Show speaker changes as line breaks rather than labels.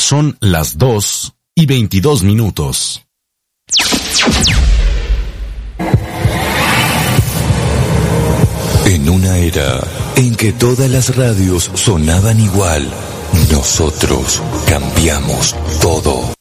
Son las 2:22.
En una era en que todas las radios sonaban igual, nosotros cambiamos todo.